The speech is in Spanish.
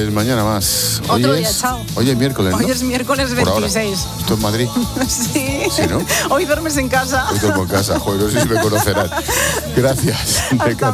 Pues mañana más. Otro día, chao. Hoy es miércoles, ¿no? Hoy es miércoles 26. ¿Esto es Madrid? Sí. ¿Sí, no? Hoy duermes en casa. Hoy duermo en casa. Joder, no sé si me conocerán. Gracias. Hasta